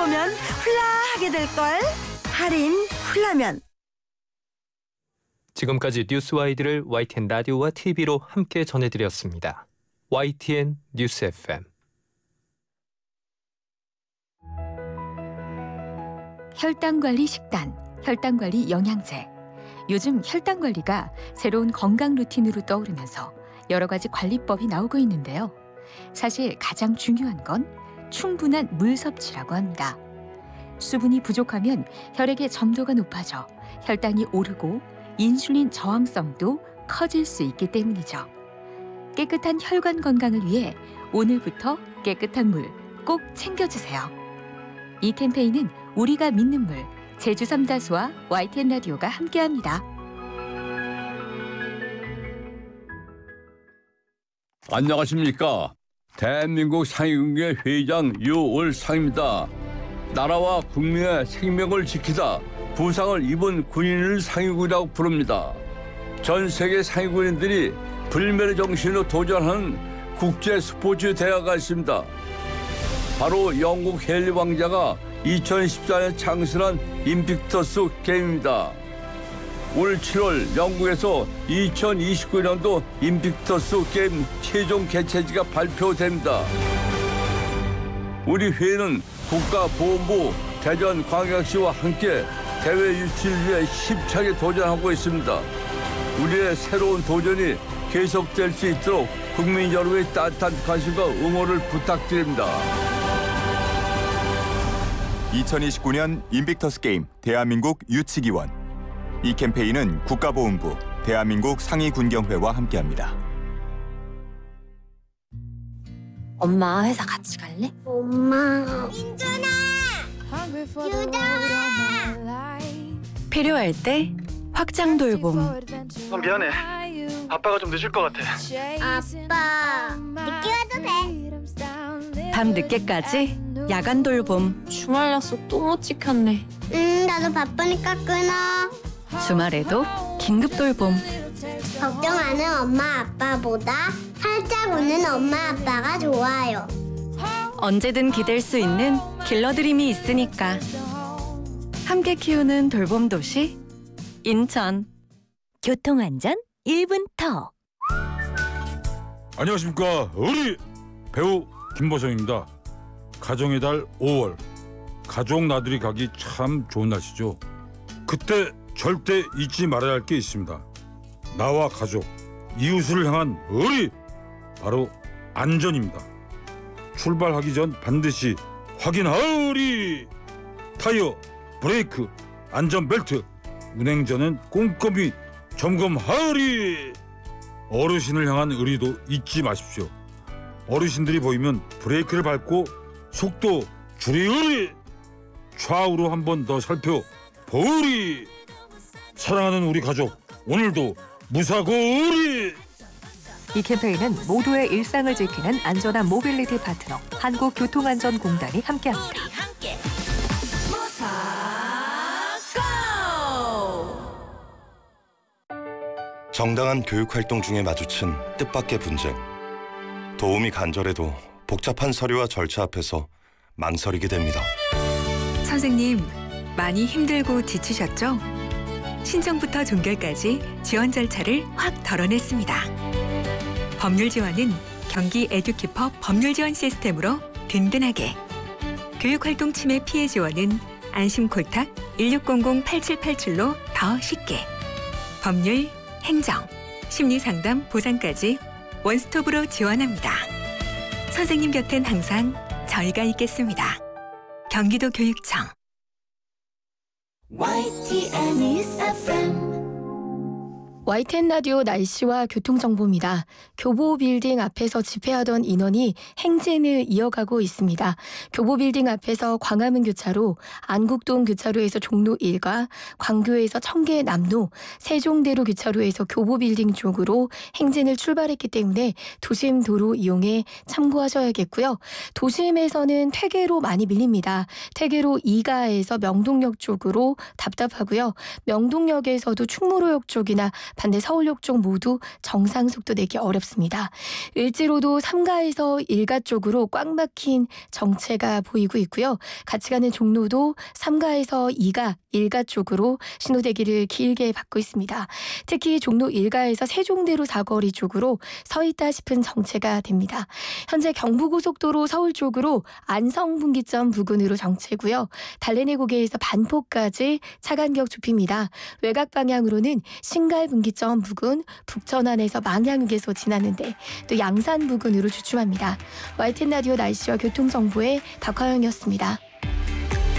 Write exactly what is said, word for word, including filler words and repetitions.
맛보면 훌라하게 될걸. 할인 훌라면. 지금까지 뉴스와이드를 와이티엔 라디오와 티비로 함께 전해드렸습니다. 와이티엔 뉴스 에프엠. 혈당관리 식단, 혈당관리 영양제. 요즘 혈당관리가 새로운 건강 루틴으로 떠오르면서 여러 가지 관리법이 나오고 있는데요. 사실 가장 중요한 건 충분한 물 섭취라고 합니다. 수분이 부족하면 혈액의 점도가 높아져 혈당이 오르고 인슐린 저항성도 커질 수 있기 때문이죠. 깨끗한 혈관 건강을 위해 오늘부터 깨끗한 물 꼭 챙겨주세요. 이 캠페인은 우리가 믿는 물, 제주 삼다수와 와이티엔 라디오가 함께합니다. 안녕하십니까. 대한민국 상위군의 회장 유월상입니다. 나라와 국민의 생명을 지키다 부상을 입은 군인을 상위군이라고 부릅니다. 전 세계 상위군인들이 불멸의 정신으로 도전하는 국제 스포츠 대회가 있습니다. 바로 영국 헨리 왕자가 이천십사 년에 창설한 인빅터스 게임입니다. 올 칠월 영국에서 이천이십구 년도 인빅터스 게임 최종 개최지가 발표됩니다. 우리 회는 국가보훈부, 대전광역시와 함께 대회 유치를 위해 힘차게 도전하고 있습니다. 우리의 새로운 도전이 계속될 수 있도록 국민 여러분의 따뜻한 관심과 응원을 부탁드립니다. 이천이십구 년 인빅터스 게임 대한민국 유치기원. 이 캠페인은 국가보훈부, 대한민국 상위군경회와 함께합니다. 엄마 회사 같이 갈래? 엄마. 민준아! 유정아! 필요할 때 확장 돌봄. 어, 미안해. 아빠가 좀 늦을 것 같아. 아빠, 늦게 와도 돼. 밤 늦게까지 야간 돌봄. 주말 약속 또 못 지켰네. 음, 나도 바쁘니까 끊어. 주말에도 긴급 돌봄. 걱정하는 엄마 아빠보다 살짝 웃는 엄마 아빠가 좋아요. 언제든 기댈 수 있는 길러드림이 있으니까. 함께 키우는 돌봄 도시 인천. 교통안전 일 분 더. 안녕하십니까. 우리 배우 김보성입니다. 가정의 달 오월. 가족 나들이 가기 참 좋은 날씨죠. 그때 절대 잊지 말아야 할 게 있습니다. 나와 가족, 이웃을 향한 의리, 바로 안전입니다. 출발하기 전 반드시 확인하으리. 타이어, 브레이크, 안전벨트, 운행 전엔 꼼꼼히 점검하으리. 어르신을 향한 의리도 잊지 마십시오. 어르신들이 보이면 브레이크를 밟고 속도 줄이으리. 좌우로 한 번 더 살펴보으리. 사랑하는 우리 가족, 오늘도 무사고으리. 이 캠페인은 모두의 일상을 지키는 안전한 모빌리티 파트너 한국교통안전공단이 함께합니다. 정당한 교육활동 중에 마주친 뜻밖의 분쟁. 도움이 간절해도 복잡한 서류와 절차 앞에서 망설이게 됩니다. 선생님, 많이 힘들고 지치셨죠? 신청부터 종결까지 지원 절차를 확 덜어냈습니다. 법률 지원은 경기 에듀키퍼 법률 지원 시스템으로 든든하게. 교육활동 침해 피해 지원은 안심콜탁 일육공공 팔칠팔칠로 더 쉽게. 법률, 행정, 심리상담, 보상까지 원스톱으로 지원합니다. 선생님 곁엔 항상 저희가 있겠습니다. 경기도 교육청. 와이티엔 에프엠. 와이티엔 라디오 날씨와 교통정보입니다. 교보빌딩 앞에서 집회하던 인원이 행진을 이어가고 있습니다. 교보빌딩 앞에서 광화문 교차로, 안국동 교차로에서 종로 일가, 광교에서 청계남로, 세종대로 교차로에서 교보빌딩 쪽으로 행진을 출발했기 때문에 도심 도로 이용에 참고하셔야겠고요. 도심에서는 퇴계로 많이 밀립니다. 퇴계로 이가에서 명동역 쪽으로 답답하고요. 명동역에서도 충무로역 쪽이나 반대 서울역 쪽 모두 정상 속도 내기 어렵습니다. 을지로도 삼가에서 일가 쪽으로 꽉 막힌 정체가 보이고 있고요. 같이 가는 종로도 삼가에서 이가, 일가 쪽으로 신호대기를 길게 받고 있습니다. 특히 종로 일가에서 세종대로 사거리 쪽으로 서 있다 싶은 정체가 됩니다. 현재 경부고속도로 서울 쪽으로 안성분기점 부근으로 정체고요. 달래내고개에서 반포까지 차간격 좁힙니다. 외곽 방향으로는 신갈분기점 부근, 북천안에서 망향휴게소 지나는데 또 양산 부근으로 주춤합니다. 와이티엔 라디오 날씨와 교통정보의 박화영이었습니다.